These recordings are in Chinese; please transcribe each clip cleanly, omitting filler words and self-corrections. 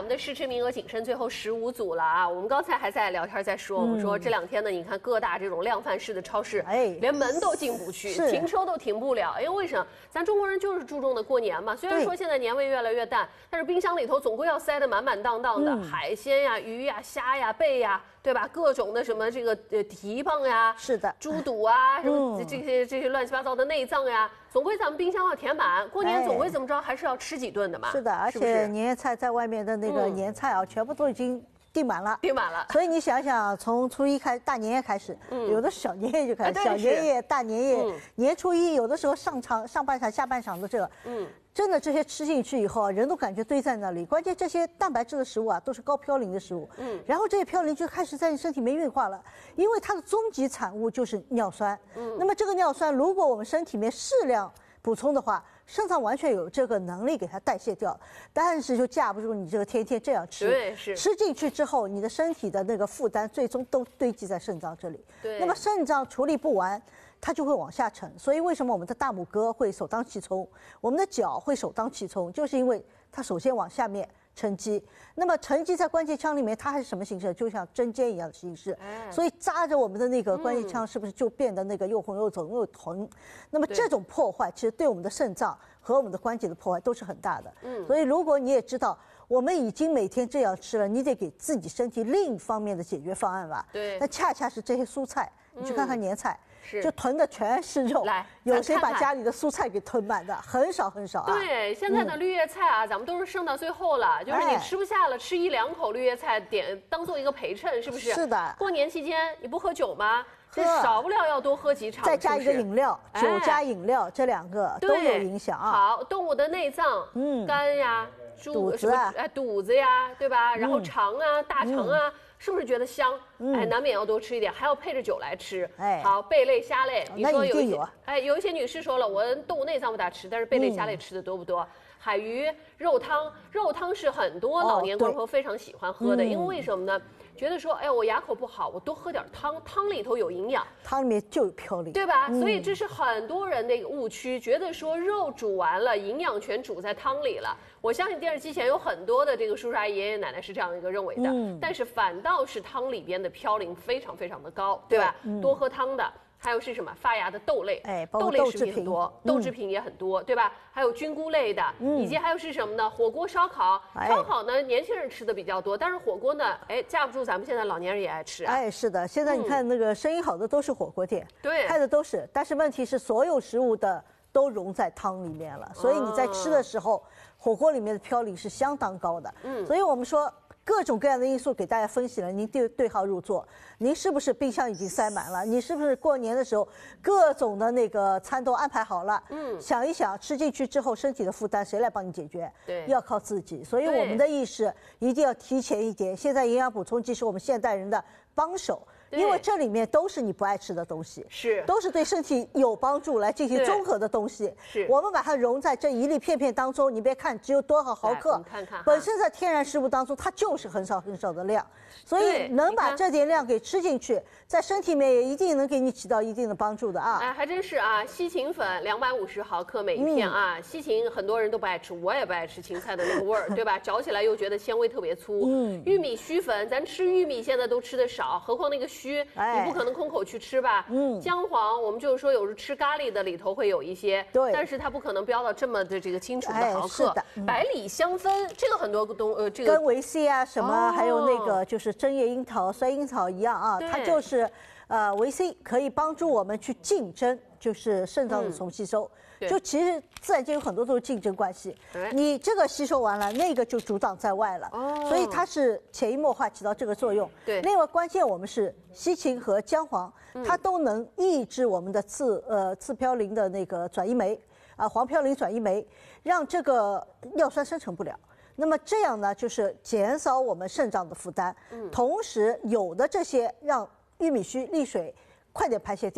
们的试吃名额仅剩最后15组了啊！我们刚才还在聊天，在说，我们说这2天呢，你看各大这种量贩式的超市，连门都进不去，停车都停不了。因为为什么？咱中国人就是注重的过年嘛。虽然说现在年味越来越淡，但是冰箱里头总归要塞得满满当当的，海鲜呀、鱼呀、虾呀、贝呀。对吧？各种的什么这个蹄膀呀， 是的， 猪肚啊，什么这些乱七八糟的内脏呀，总归咱们冰箱要填满。过年总归怎么着还是要吃几顿的嘛。 是的，而且年夜菜在外面的那个年菜啊，全部都已经订满了。 订满了。 所以你想想，从初一开大年夜开始，有的小年夜就开始，小年夜、大年夜、年初一，有的时候上半场、下半场的这个，真的这些吃进去以后啊，人都感觉堆在那里。关键这些蛋白质的食物啊，都是高嘌呤的食物。然后这些嘌呤就开始在你身体里面运化了，因为它的终极产物就是尿酸。那么这个尿酸，如果我们身体里面适量补充的话，肾脏完全有这个能力给它代谢掉，但是就架不住你这个天天这样吃。 对，是吃进去之后，你的身体的那个负担最终都堆积在肾脏这里。 对， 那么肾脏处理不完，它就会往下沉。所以为什么我们的大拇哥会首当其冲，我们的脚会首当其冲，就是因为它首先往下面沉积。那么沉积在关节腔里面，它还是什么形式？就像针尖一样的形式。所以扎着我们的那个关节腔，是不是就变得那个又红又肿又疼？那么这种破坏，其实对我们的肾脏和我们的关节的破坏都是很大的。所以如果你也知道，我们已经每天这样吃了，你得给自己身体另一方面的解决方案吧。 对， 那恰恰是这些蔬菜，你去看看年菜。 是就囤的全是肉， 来， 有谁把家里的蔬菜给囤满的？很少很少啊。 对，现在的绿叶菜啊，咱们都是剩到最后了，就是你吃不下了，吃1-2口绿叶菜，当做一个陪衬，是不是？ 是的。 过年期间你不喝酒吗？这少不了要多喝几场， 再加一个饮料，酒加饮料，这2个都有影响啊。 好，动物的内脏，肝呀、 肚子啊， 肚子呀，对吧？然后肠啊、大肠啊。是不是觉得香？难免要多吃一点，还要配着酒来吃。好，贝类、虾类，你说有一些，有一些女士说了，我动物内脏不大吃，但是贝类、虾类吃的多不多？海鱼、肉汤是很多老年观众非常喜欢喝的，因为为什么呢？觉得说，哎，我牙口不好，我多喝点汤，汤里头有营养， 汤里面就有嘌呤， 对吧？所以这是很多人的一个误区，觉得说肉煮完了，营养全煮在汤里了。我相信电视机前有很多的这个叔叔阿姨、爷爷奶奶是这样一个认为的，但是反倒是汤里边的嘌呤非常非常的高，对吧？多喝汤的。还有是什么发芽的豆类，豆类食品很多，豆制品也很多，对吧？还有菌菇类的，以及还有是什么呢？火锅、烧烤，烧烤呢年轻人吃的比较多，但是火锅呢，架不住咱们现在老年人也爱吃啊。 是的，现在你看那个生意好的都是火锅店， 对， 开的都是，但是问题是所有食物的都溶在汤里面了，所以你在吃的时候，火锅里面的嘌呤是相当高的。所以我们说。各种各样的因素给大家分析了，您对号入座。您是不是冰箱已经塞满了？你是不是过年的时候各种的那个餐都安排好了？想一想，吃进去之后身体的负担谁来帮你解决？ 对， 要靠自己。所以我们的意识一定要提前一点。现在营养补充剂是我们现代人的帮手。因为这里面都是你不爱吃的东西，都是对身体有帮助来进行综合的东西。我们把它融在这一粒片片当中，你别看只有多少毫克， 看看本身在天然食物当中它就是很少很少的量，所以能把这点量给吃进去，在身体里面也一定能给你起到一定的帮助的啊。 还真是啊，西芹粉250毫克每一片啊，西芹很多人都不爱吃，我也不爱吃芹菜的那个味儿，对吧？嚼起来又觉得纤维特别粗。玉米须粉，咱吃玉米现在都吃的少，何况那个须。你不可能空口去吃吧？姜黄我们就是说有时吃咖喱的里头会有一些，但是它不可能标到这么的这个清楚的毫克。百里香酚这个很多这个跟维 C 啊什么，还有那个就是针叶樱桃、酸樱桃一样啊，它就是维 C 可以帮助我们去竞争，就是肾脏的重吸收。就其实自然界有很多都是竞争关系，你这个吸收完了，那个就阻挡在外了，所以它是潜移默化起到这个作用。 对， 另外关键我们是西芹和姜黄，它都能抑制我们的次嘌呤的那个转移酶黄嘌呤转移酶，让这个尿酸生成不了。那么这样呢，就是减少我们肾脏的负担，同时有的这些让玉米须沥水快点排泄掉。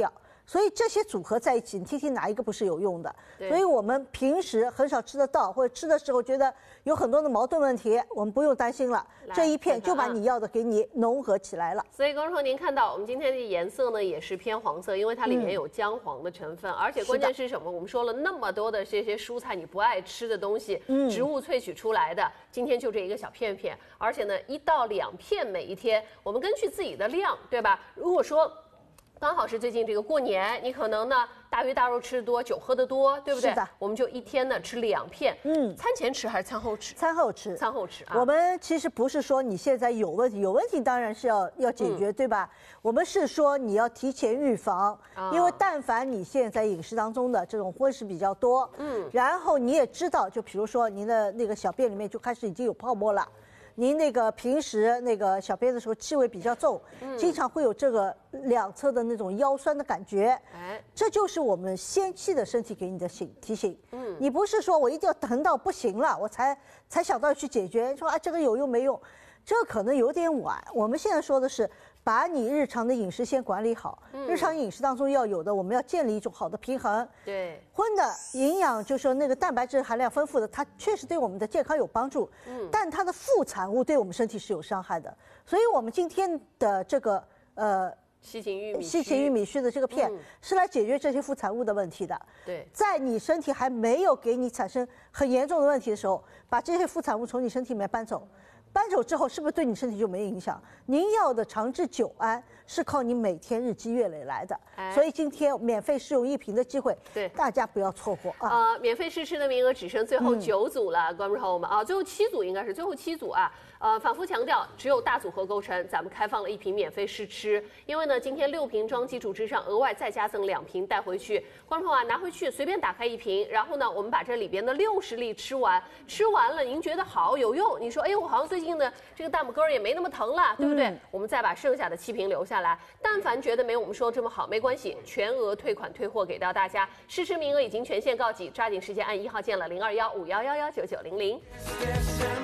所以这些组合在一起，你听听哪一个不是有用的？ 对所以我们平时很少吃得到，或者吃的时候觉得有很多的矛盾问题，我们不用担心了，这一片就把你要的给你浓合起来了。 所以观众朋友，您看到我们今天的颜色呢，也是偏黄色，因为它里面有姜黄的成分，而且关键是什么？我们说了那么多的这些蔬菜你不爱吃的东西，植物萃取出来的，今天就这一个小片片，而且呢1到2片每一天，我们根据自己的量，对吧？如果说刚好是最近这个过年，你可能呢大鱼大肉吃的多，酒喝的多，对不对？ 是的， 我们就一天呢吃2片。餐前吃还是餐后吃？餐后吃。餐后吃啊。 我们其实不是说你现在有问题，有问题当然是要解决，对吧？我们是说你要提前预防，因为但凡你现在饮食当中的这种荤食比较多，然后你也知道，就比如说您的那个小便里面就开始已经有泡沫了。您那个平时那个小便的时候气味比较重，经常会有这个两侧的那种腰酸的感觉，这就是我们先期的身体给你的提醒。你不是说我一定要等到不行了我才想到去解决，说啊这个有用没用，这可能有点晚。我们现在说的是把你日常的饮食先管理好，日常饮食当中要有的，我们要建立一种好的平衡。 对， 荤的营养就是说那个蛋白质含量丰富的，它确实对我们的健康有帮助，但它的副产物对我们身体是有伤害的。所以我们今天的这个西芹玉米须的这个片是来解决这些副产物的问题的。 对， 在你身体还没有给你产生很严重的问题的时候，把这些副产物从你身体里面搬走。搬走之后，是不是对你身体就没影响？您要的长治久安是靠你每天日积月累来的。所以今天免费试用1瓶的机会， 对大家不要错过啊！ 免费试吃的名额只剩最后9组了，观众朋友们啊，最后7组应该是最后7组啊。反复强调，只有大组合构成，咱们开放了1瓶免费试吃。因为呢，今天6瓶装基础之上，额外再加赠2瓶带回去。观众朋友啊，拿回去随便打开1瓶，然后呢，我们把这里边的60粒吃完。吃完了，您觉得好有用？你说，哎呦，我好像最近的这个大拇哥也没那么疼了，对不对？我们再把剩下的7瓶留下来。但凡觉得没我们说这么好，没关系，全额退款退货给到大家。试吃名额已经全线告急，抓紧时间按1号键了，0215111990。